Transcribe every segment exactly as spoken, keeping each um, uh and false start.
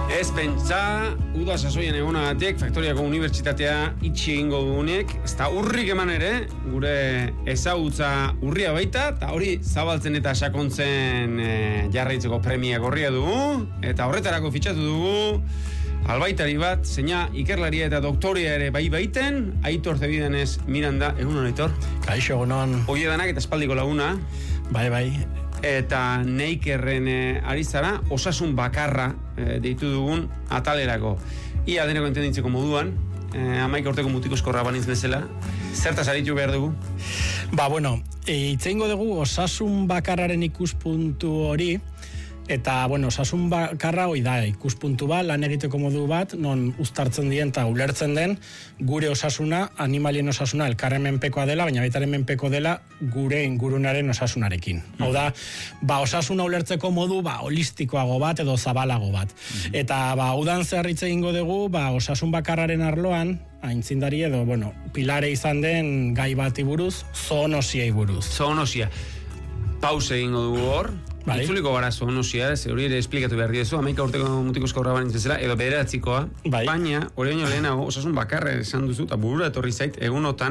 Ez pentsa, uda sasoien egonagatik, Faktoriako Unibertsitatea itxi egingo dugunek, ez da urrik eman ere, gure ezagutza urria baita, eta hori zabaltzen eta sakontzen e, jarraitzeko premia gorria dugu, eta horretarako fitxatu dugu, albaitari bat, zeina ikerlaria eta doktoria ere bai baiten, Aitor Zebidenez Miranda, egun hon Aitor? Kaixo, egunon. Oie danak eta espaldiko laguna. Bai, bai. Eta neikerren e, ari zara, osasun bakarra e, deitu dugun atalerako. Ia deneko entenditzeko moduan, e, amaika urteko mutikozkorra banitz bezala, zertaz aritu behar dugu? Ba, bueno, itzeingo dugu osasun bakarraren ikuspuntu hori, eta, bueno, osasun bakarra hoi da, ikuspuntu bat, lan egiteko modu bat, non uztartzen dien eta ulertzen den, gure osasuna, animalien osasuna, elkarren menpekoa dela, baina baitaren menpeko dela, gure ingurunaren osasunarekin. Mm. Hau da, ba, osasuna ulertzeko modu, ba, holistikoago bat edo zabalago bat. Mm. Eta, ba, udan zerritze egingo dugu, ba, osasun bakarraren arloan, aintzindari edo, bueno, pilare izan den gai bati buruz, zoonosiei buruz. Zoonosia. Pause egingo dugu hor. Bai. Itzuliko gara zoonosia, ze hori ere esplikatu behar diezu, amaika urteko mutikozko horra banitz bezala, edo bederatzikoa, bai. Baina, hori baino lehenago, osasun bakarra esan duzu, eta burura etorri zait, egunotan,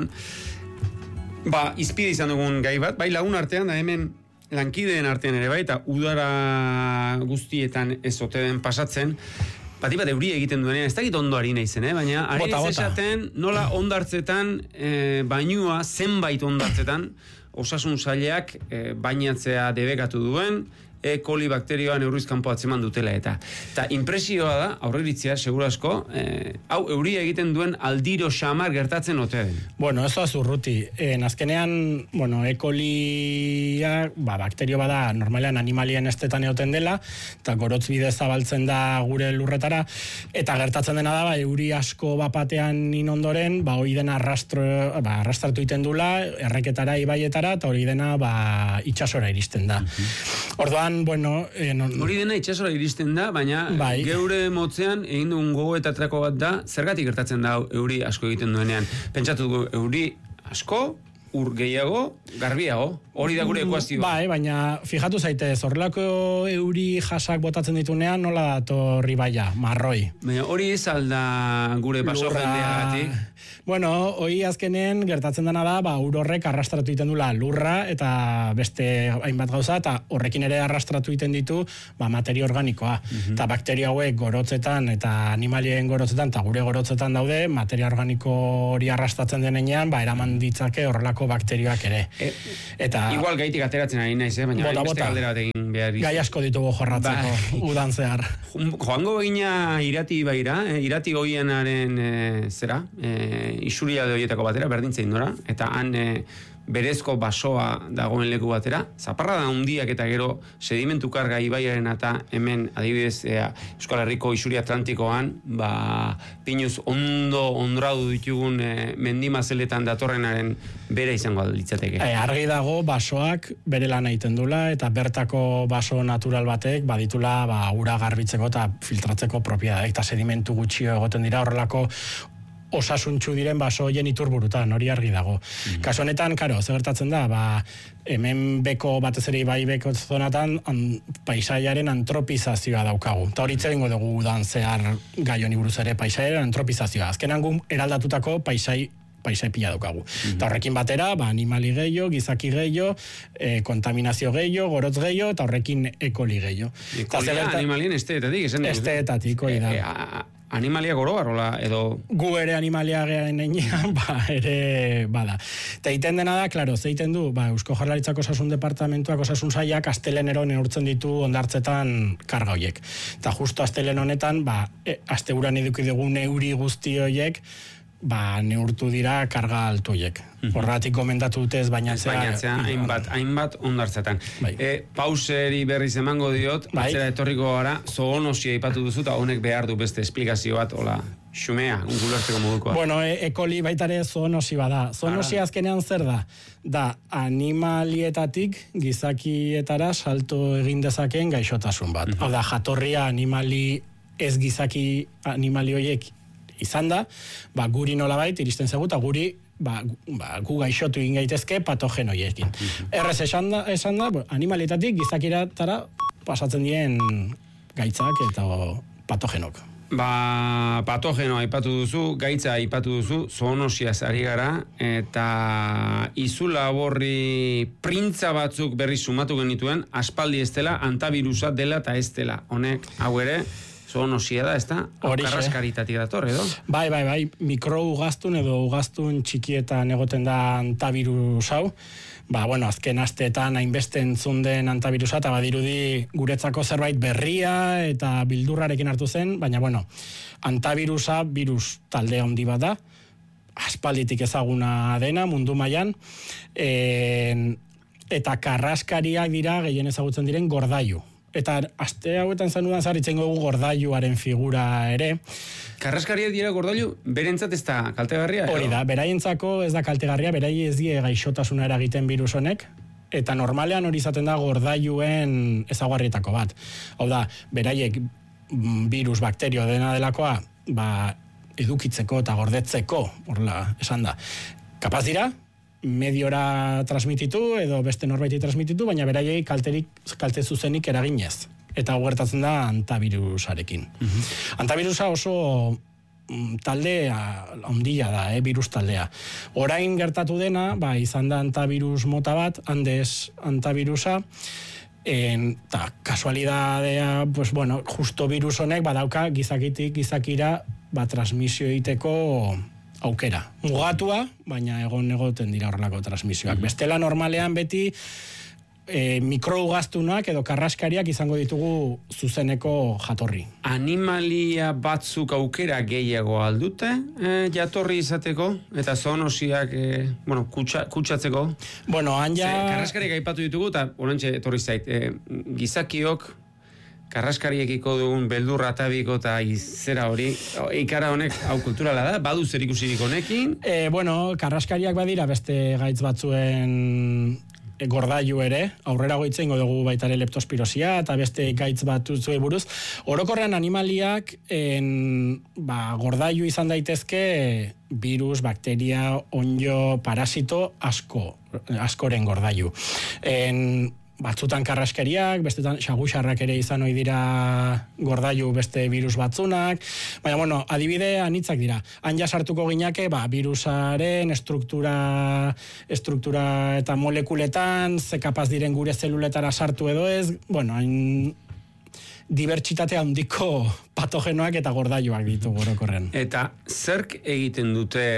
ba, izpide izan dugun gai bat, bai lagun artean, da hemen lankideen artean ere bai, eta udara guztietan ez ote den pasatzen, bati bat euria egiten duenean, ez dakit ondo ari naizen, eh? Baina, ari ez esaten, nola ondartzetan, eh, bainua, zenbait ondartzetan, osasun sailak e, bainatzea debekatu duen, E. coli bakterioa neurriz kanpo atzeman dutela eta. Eta impresioa da, aurreritzea, segura asko, e, hau euria egiten duen aldiro xamar gertatzen ote den. Bueno, ez da zurruti. E, azkenean, bueno, E. colia, ba, bakterio bada, normalean animalien estetan egoten dela, eta gorotz bidez zabaltzen da gure lurretara, eta gertatzen dena da, ba, euri asko bapatean inondoren, ba, hori dena arrastro, ba, arrastratu iten dula, erreketara, ibaietara, eta hori dena, ba, itxasora iristen da. Uh-huh. Orduan, bueno, eh, non... hori dena itxasora iristen da, baina bai. Geure motzean egin dugun gogo eta trako bat da, zergatik gertatzen da euri asko egiten duenean. Pentsatu dugu euri asko, ur gehiago, garbiago, hori da gure ekuazioa. Bai, baina fijatu zaitez, horrelako euri jasak botatzen ditunean, nola datorri baia, marroi. Baina hori ez alda gure baso jendeagatik. Bueno, hori azkenen gertatzen dena da, ba, ur horrek arrastratu egiten dula lurra eta beste hainbat gauza, eta horrekin ere arrastratu egiten ditu ba, materia organikoa. Mm-hmm. Eta bakterio hauek gorotzetan eta animalien gorotzetan eta gure gorotzetan daude, materia organiko hori arrastratzen denean, ba, eraman ditzake horrelako bakterioak ere. E, eta igual gaitik ateratzen ari naiz, eh? Baina bota, beste galdera bat egin behar izan. Gai asko ditugu jorratzeko ba, udan zehar. Joango gina irati baira, eh? Irati goienaren eh, zera, eh, isuria de horietako batera, berdintzein dora, eta han e, berezko basoa dagoen leku batera, zaparra da hundiak eta gero sedimentu karga ibaiaren eta hemen adibidez e, Euskal Herriko isuri atlantikoan, ba, pinuz ondo ondradu ditugun e, mendimazeletan datorrenaren bere izango litzateke. E, argi dago basoak bere lan egiten dula, eta bertako baso natural batek baditula ba, ura garbitzeko eta filtratzeko propiedade, eta sedimentu gutxio egoten dira horrelako osasuntxu diren baso hoien iturburutan, hori argi dago. Mm-hmm. Kasu honetan, karo, zer gertatzen da, ba, hemen beko batez ere bai beko zonatan an, paisaiaren antropizazioa daukagu. Eta hori itzerengo dugu udan zehar gai honi buruz ere paisaiaren antropizazioa. Azkenan gu eraldatutako paisai paisai pila daukagu. Mm-hmm. Eta horrekin batera, ba, animali gehiago, gizaki gehiago, e, kontaminazio gehiago, gorotz gehiago, eta horrekin ekoli gehiago. Ekolia animalien esteetatik, esan dugu. Esteetatik, hori da. E, a, animalia gorobarola edo... Gu ere animalia gehan enean, ba, ere, bada. Eta iten dena da, klaro, zeiten du, ba, Eusko Jaurlaritzako osasun departamentuak, osasun sailak, astelenero neurtzen ditu ondartzetan karga hoiek. Eta justo astelen honetan, ba, e, asteuran eduki dugu neuri guzti hoiek, ba, neurtu dira karga altuiek. Horratik komendatu dute ez bainatzea. Bainatzea, hainbat, hainbat ondartzetan. Bai. E, pauseri berriz emango diot, bai. Atzera etorriko gara, zoonosia ipatu duzu, eta honek behar du beste esplikazio bat, hola, xumea, ungulartzeko modukoa. Bueno, e, ekoli baitare zoonosi bada. Zoonosia azkenean zer da? Da, animalietatik gizakietara salto egin dezakeen gaixotasun bat. Hau da, jatorria animali ez gizaki animali horiek izan da, ba, guri nolabait iristen zegu, eta guri ba, ba, gu gaixotu egin gaitezke patogenoiekin. Errez esan da, esan da animalietatik gizakiratara pasatzen dien gaitzak eta patogenok. Ba, patogeno aipatu duzu, gaitza aipatu duzu, zoonosiaz ari gara, eta izu laborri printza batzuk berri sumatu genituen, aspaldi ez dela, antavirusa dela eta ez dela. Honek, hau ere, zoonosia da, ez da? Karraskaritatik dator, edo? Bai, bai, bai, mikrougaztun edo ugaztun txikietan egoten da antavirus hau. Ba, bueno, azken asteetan hainbeste entzun den antavirusa, eta badirudi guretzako zerbait berria eta bildurrarekin hartu zen, baina, bueno, antavirusa virus talde handi bat da, aspalditik ezaguna dena, mundu mailan, e, eta karraskariak dira gehien ezagutzen diren gordailu. Eta aste hauetan zanudan zaritzen gogu gordailuaren figura ere. Karraskariak dira gordailu, berentzat ez da kaltegarria? Hori da, beraientzako ez da kaltegarria, berai ez die gaixotasuna eragiten virus honek, eta normalean hori izaten da gordailuen ezaguarrietako bat. Hau da, beraiek virus, bakterio dena delakoa, ba, edukitzeko eta gordetzeko, horrela esan da. Kapaz dira, mediora transmititu edo beste norbaiti transmititu, baina beraiei kalterik, kalte zuzenik eraginez. Eta gertatzen da antavirusarekin. Uh-huh. Antavirusa oso taldea handia da, eh, virus taldea. Orain gertatu dena, ba, izan da antavirus mota bat, Andes antavirusa, eta kasualidadea, pues, bueno, justo virus honek badauka gizakitik gizakira ba, transmisio egiteko aukera. Mugatua, baina egon egoten dira horrelako transmisioak. Bestela normalean beti e, mikrougaztunak edo karraskariak izango ditugu zuzeneko jatorri. Animalia batzuk aukera gehiago aldute e, jatorri izateko eta zoonosiak e, bueno, kutsa, kutsatzeko? Bueno, anja... Karraskariak aipatu ditugu eta orantxe etorri zait. E, gizakiok karraskariekiko dugun beldurra atabiko eta izera hori, ikara honek hau kulturala da, badu zer ikusirik honekin? E, bueno, karraskariak badira beste gaitz batzuen gordailu ere, aurrera goitzen dugu baita ere leptospirosia eta beste gaitz batzuei buruz. Orokorrean animaliak en, ba, gordailu izan daitezke virus, bakteria, onjo, parasito, asko, askoren gordailu. En, batzutan karraskeriak, bestetan xaguxarrak ere izan ohi dira gordailu beste virus batzunak, baina, bueno, adibide anitzak dira. Han sartuko ginake, ba, virusaren struktura, struktura eta molekuletan, ze kapaz diren gure zeluletara sartu edo ez, bueno, hain dibertsitate handiko patogenoak eta gordailuak ditu orokorren. Eta zerk egiten dute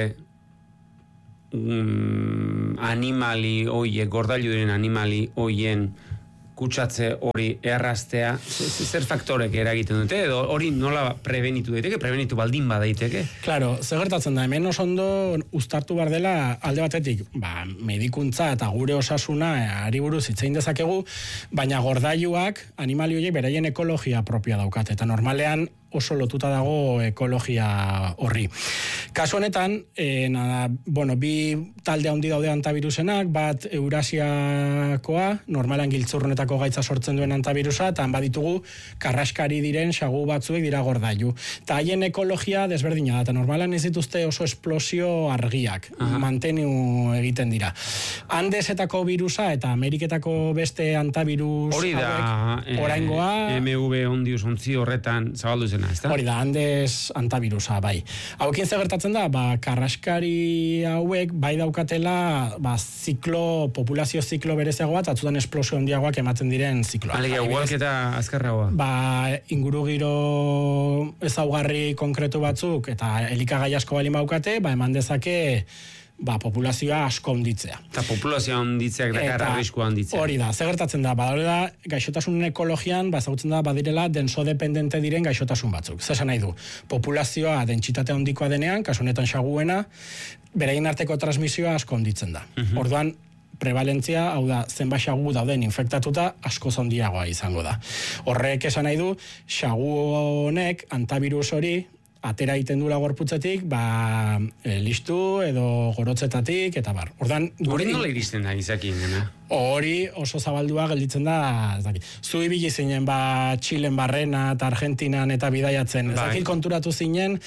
Um, animali oie, gordailu diren animali oien kutsatze hori erraztea, zer faktorek eragiten dute, edo hori nola prebenitu daiteke, prebenitu baldin badaiteke? Claro, zer gertatzen da, hemen oso ondo uztartu bar dela alde batetik, ba, medikuntza eta gure osasuna ari buruz hitzein dezakegu, baina gordailuak animali horiek beraien ekologia propia daukat, eta normalean oso lotuta dago ekologia horri. Kasu honetan, e, nada, bueno, bi talde handi daude antavirusenak, bat Eurasiakoa, normalan giltzurrunetako gaitza sortzen duen antavirusa, eta han baditugu karraskari diren xagu batzuek dira gordailu. Eta haien ekologia desberdina da, eta normalan ez dituzte oso esplosio argiak, Aha. mantenu egiten dira. Andesetako virusa eta Ameriketako beste antavirus hori da, hauek, oraingoa, e, M V ondius ontzi horretan zabaldu zen. Hori da, Andes antavirusa, bai. Hauekin zer gertatzen da, ba, karraskari hauek bai daukatela ba, ziklo, populazio ziklo bereziagoa, eta atzutan esplosio handiagoak ematen diren zikloa. Alegia, ugalketa azkarragoa. Ba, ingurugiro ezaugarri konkretu batzuk, eta elikagai asko bali maukate, ba, eman dezake ba, populazioa asko onditzea. Eta populazioa onditzeak dakar arriskua onditzea. Hori da, zer gertatzen da, badore da, gaixotasun ekologian, bazagutzen da, badirela, densodependente diren gaixotasun batzuk. Zer nahi du, populazioa dentsitate handikoa denean, kasu honetan xaguena, beraien arteko transmisioa asko onditzen da. Uh-huh. Orduan, prevalentzia, hau da, zenbait xagu dauden infektatuta, asko zondiagoa izango da. Horrek esan nahi du, xagu honek, antavirus hori, atera egiten dula gorputzetik, ba, e, listu edo gorotzetatik, eta bar. Ordan, hori nola iristen da izakin, dena? Hori oso zabaldua gelditzen da, ez dakit. Zu ibili zinen, ba, Txilen barrena eta Argentinan eta bidaiatzen. Ez dakit konturatu zinen,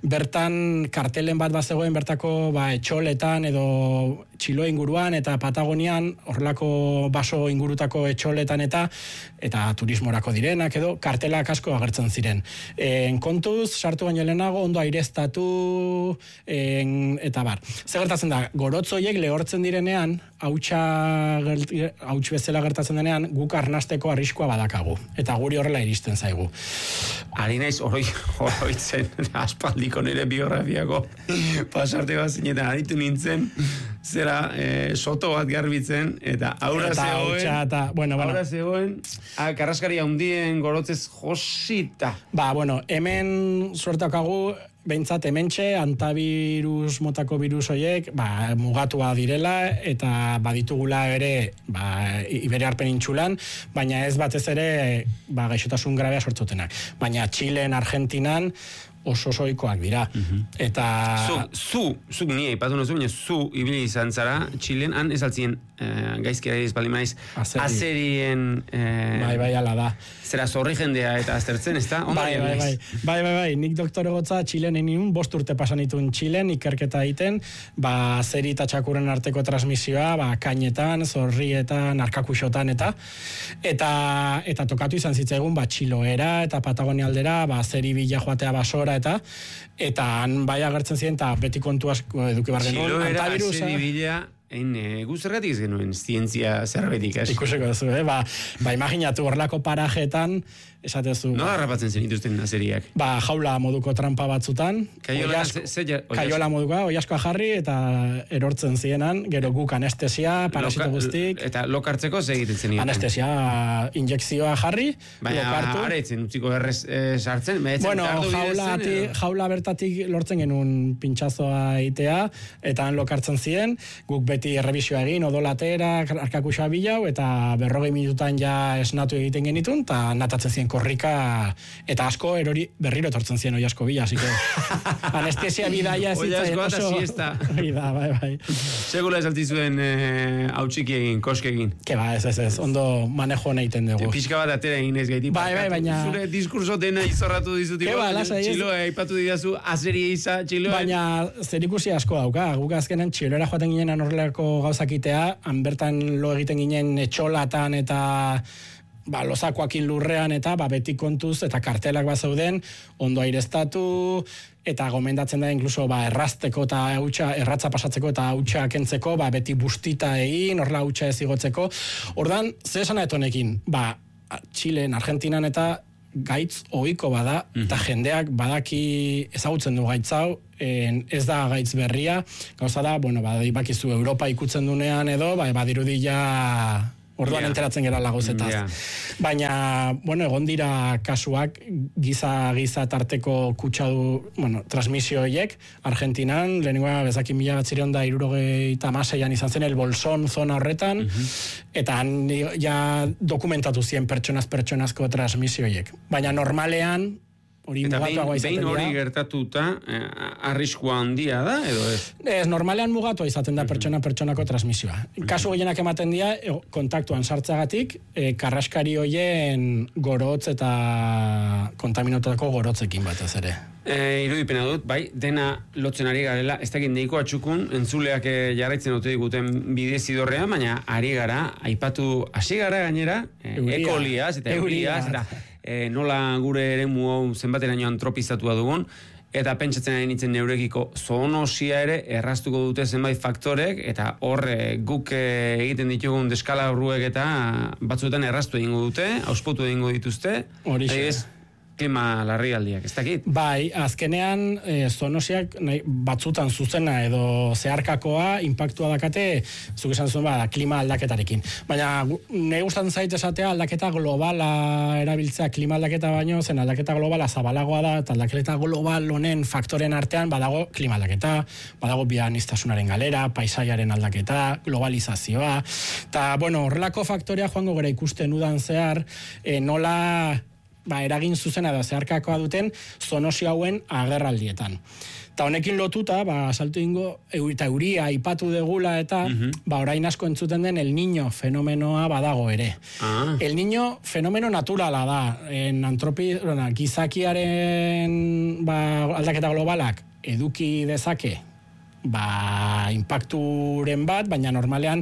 bertan kartelen bat bazegoen, bertako ba, etxoletan edo Txilo inguruan eta Patagonian, horrelako baso ingurutako etxoletan eta eta turismorako direnak edo kartelak asko agertzen ziren. En kontuz, sartu baino lehenago, ondo aireztatu en, eta bar. Zer gertatzen da, gorotzoiek lehortzen direnean, hautsa hauts bezala gertatzen denean, guk arnasteko arriskua badakagu. Eta guri horrela iristen zaigu. Ari naiz, oroitzen, aspaldiko nire biografiako pasarte bat zinetan, aditu nintzen, zera e, soto bat garbitzen, eta aurra eta zegoen, hautsa, eta, bueno, bueno. aurra zegoen, a, karraskari handien gorotzez josita. Ba, bueno, hemen suertakagu, behintzat hementxe, antavirus motako virus horiek, ba, mugatua direla, eta baditugula ere, ba, Iberiar penintsulan, baina ez batez ere, ba, gaixotasun grabea sortzutenak. Baina Txilen, Argentinan, oso soikoak dira. Uh-huh. Eta... Zu, zu, zu, nire, ipatu nozu, baina zu ibili izan zara, Txilen, han ez altzien, eh, gaizkera izbali maiz, Azeri. azerien... Eh, bai, bai, ala da. Zera zorri jendea eta aztertzen, ez da? Bai, bai, bai, bai, bai, bai, nik doktore gotza Txilen egin, bost urte pasan itun Txilen, ikerketa egiten, ba, zeri eta txakurren arteko transmisioa, ba, kainetan, zorrietan, arkakuxotan, eta, eta, eta tokatu izan zitzaigun, ba, Txiloera, eta Patagonia aldera, ba, zeri bila joatea basora, eta, eta han bai agertzen ziren, eta beti kontu asko eduki bar genuen, Txiloera, zeri bila... Ein, e, guzergatik ez genuen zientzia zerbetik, ez? Ikusiko duzu, eh? Ba, ba imaginatu horlako parajetan, esatezu... Nola harrapatzen zen ituzten azeriak? Ba, jaula moduko trampa batzutan. Kaiola, oiasko, ze, ze, kaiola moduko, oiaskoa jarri eta erortzen zienan, gero guk anestesia, parasito guztik... Eta lokartzeko ze egiten zen? Anestesia, injekzioa jarri, baina, lokartu... Baina, aretzen, utziko errez e, sartzen, mehetzen bueno, jaula, ati, jaula bertatik lortzen genuen pintxazoa itea, eta han lokartzen ziren, guk beti errebisioa egin, odolatera, arkakuxa bilau, eta berrogei minutan ja esnatu egiten genitun, eta natatzen ziren korrika, eta asko erori berriro etortzen ziren oiasko bila, así que anestesia bidaia ez zitzen oso... Oiasko eta siesta. Da, bai, bai. Segula ez altizuen e, hautsiki egin, koske egin. Ke ba, ez, ez, ez, ondo manejo neiten dugu. Pixka bat atera egin ez gaiti. Bai, bai, baina... Zure diskurso dena izorratu dizutik. Ke ba, lasai ez. Txiloa, aipatu didazu, azeria iza, txiloa. Baina, zer ikusi asko dauka. Guk azkenen txiloera joaten ginen horrelako gauzakitea, han bertan lo egiten ginen etxolatan eta ba, lozakoakin lurrean eta ba, beti kontuz eta kartelak bat zeuden, ondo aireztatu eta gomendatzen da inkluso ba, errazteko eta hautsa, erratza pasatzeko eta hautsa kentzeko, ba, beti bustita egin, horrela hautsa ez igotzeko. Ordan, ze esan honekin, ba, Txilen, Argentinan eta gaitz ohiko bada, mm-hmm. eta jendeak badaki ezagutzen du gaitz hau, en, ez da gaitz berria, gauza da, bueno, badai bakizu Europa ikutzen dunean edo, ba, badirudi ja orduan yeah. enteratzen gara lagozetaz. Yeah. Baina, bueno, egon dira kasuak giza giza tarteko kutsadu, bueno, transmisio horiek, Argentinan, lehenengoa bezakin mila bat zireon da irurogeita hamaseian izan zen, el Bolson zona horretan, mm-hmm. eta han ja dokumentatu zien pertsonaz pertsonazko transmisio horiek. Baina normalean, hori mugatuagoa izaten dira. Behin hori gertatuta, eh, arriskua handia da, edo ez? Ez, normalean mugatua izaten da pertsona-pertsonako transmisioa. Kasu gehienak ematen dira, e, kontaktuan sartzagatik, e, karraskari hoien gorotz eta kontaminotako gorotzekin batez ere. E, irudipena dut, bai, dena lotzen ari garela, ez dakit neiko atxukun, entzuleak jarraitzen ote diguten bidez idorrean, baina ari gara, aipatu, hasi gara gainera, e, ekoliaz eta euriaz, eta e, nola gure eremu hau zenbateraino antropizatua dugun, eta pentsatzen ari nintzen neurekiko zoonosia ere erraztuko dute zenbait faktorek, eta hor guk egiten ditugun deskala horruek eta batzuetan erraztu egingo dute, auspotu egingo dituzte, ez klima larrialdiak, ez dakit? Bai, azkenean e, zoonosiak nahi, batzutan zuzena edo zeharkakoa inpaktua dakate, zuk esan zuen ba, klima aldaketarekin. Baina nahi gustatzen zait esatea aldaketa globala erabiltzea klima aldaketa baino, zen aldaketa globala zabalagoa da, eta aldaketa global honen faktoren artean badago klima aldaketa, badago bianistasunaren galera, paisaiaren aldaketa, globalizazioa, eta bueno, horrelako faktorea joango gara ikusten udan zehar, e, nola ba, eragin zuzena edo zeharkakoa duten zoonosi hauen agerraldietan. Eta honekin lotuta, ba, saltu ingo, eta euria ipatu degula eta, mm-hmm. ba, orain asko entzuten den El Niño fenomenoa badago ere. Ah. El Niño fenomeno naturala da. En antropi, bueno, gizakiaren ba, aldaketa globalak eduki dezake ba, impacturen bat, baina normalean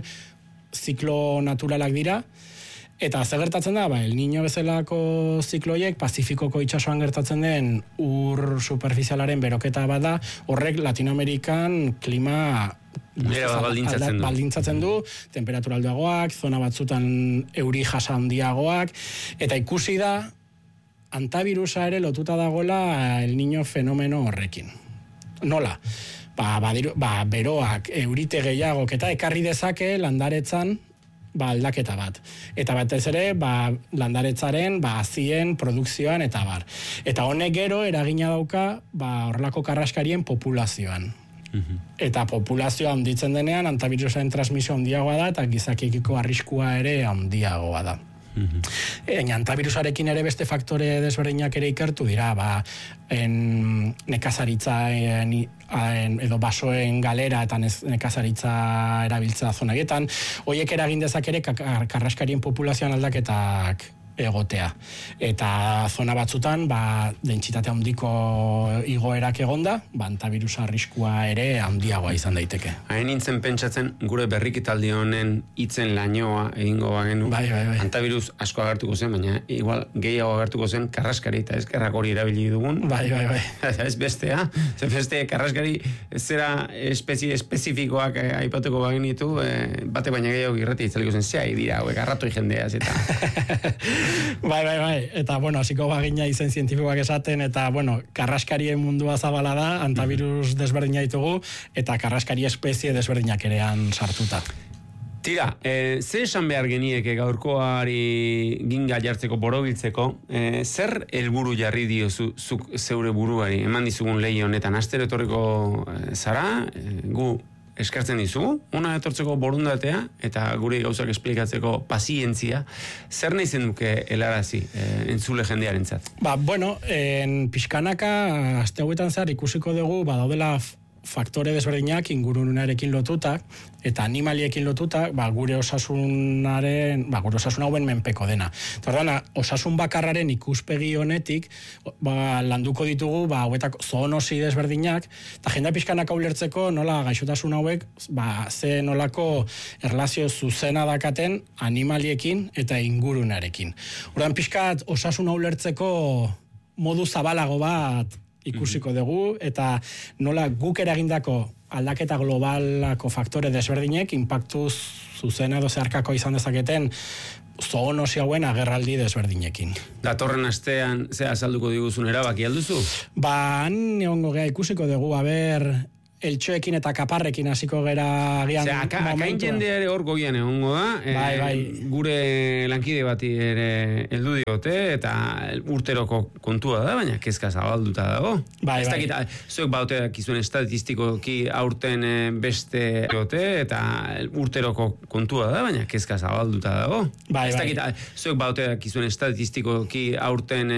ziklo naturalak dira. Eta ze gertatzen da, ba, El Niño bezalako zikloiek Pazifikoko itsasoan gertatzen den ur superficialaren beroketa bada, horrek Latinoamerikan klima Nera baldintzatzen du. Baldintzatzen du, temperatura altuagoak, zona batzutan euri jasa handiagoak, eta ikusi da antavirusa ere lotuta dagoela El Niño fenomeno horrekin. Nola? Ba, badiru, ba, beroak, eurite gehiagok eta ekarri dezake landaretzan ba, aldaketa bat. Eta batez ere, ba, landaretzaren, ba, azien, produkzioan, eta bar. Eta honek gero, eragina dauka, ba, horrelako karraskarien populazioan. Mm-hmm. Eta populazioa handitzen denean, antavirusaren transmisio handiagoa da, eta gizakikiko arriskua ere handiagoa da. Mm-hmm. Antavirusarekin ere beste faktore desberdinak ere ikertu dira, ba, en, nekazaritza en, en, edo basoen galera eta nekazaritza erabiltza zonagietan, hoiek eragin dezak ere karraskarien populazioan aldaketak egotea. Eta zona batzutan, ba, dentsitate handiko igoerak egonda, ba, antavirusa arriskua ere handiagoa izan daiteke. Hain nintzen pentsatzen, gure berrikitaldi honen hitzen lainoa egingo bagenu. Bai, bai, bai. Antavirus asko agertuko zen, baina igual gehiago agertuko zen karraskari eta eskerrak hori erabili dugun. Bai, bai, bai. Ez bestea, ez beste karraskari zera espezie espezifikoak eh, aipatuko bagenitu, eh, bate baina gehiago irrati itzaliko zen, zea dira, hauek, arratoi jendeaz eta... Bai, bai, bai. Eta, bueno, hasiko bagina izen zientifikoak esaten, eta, bueno, karraskarien mundua zabala da, antavirus desberdina ditugu, eta karraskari espezie desberdinak erean sartuta. Tira, eh, ze esan behar genieke gaurkoari ginga jartzeko, borobiltzeko, eh, zer helburu jarri dio zu, zuk zeure buruari, eman dizugun lehi honetan, astero etorriko eh, zara, eh, gu eskartzen dizugu, una etortzeko borundatea, eta gure gauzak esplikatzeko pazientzia, zer nahi zen duke helarazi eh, entzule jendearentzat? Ba, bueno, en pixkanaka, aste hauetan zehar ikusiko dugu, badaudela faktore desberdinak ingurunarekin lotuta, eta animaliekin lotuta, ba, gure osasunaren, ba, gure osasun hauen menpeko dena. Eta ordana, osasun bakarraren ikuspegi honetik, ba, landuko ditugu, ba, hauetako zoonosi desberdinak, eta jendea pixkanak ulertzeko nola gaixotasun hauek, ba, ze nolako erlazio zuzena dakaten animaliekin eta ingurunarekin. Ordan pixkat osasun ulertzeko modu zabalago bat ikusiko dugu, eta nola guk eragindako aldaketa globalako faktore desberdinek impactu zuzena edo zeharkako izan dezaketen zoonosi hauen agerraldi desberdinekin. Datorren astean ze azalduko diguzun erabaki alduzu? Ba, han egongo gea ikusiko dugu, aber eltxoekin eta kaparrekin hasiko gera gian momentua. Aka, akain jende ere hor goian egongo da, bai, bai. E, gure lankide bati ere heldu diote, eta urteroko kontua da, baina kezka zabalduta dago. Bai, ez bai. dakit, zuek bauteak izuen estatistikoki aurten beste diote, eta urteroko kontua da, baina kezka zabalduta dago. Bai, ez bai. dakit, zuek bauteak izuen estatistikoki aurten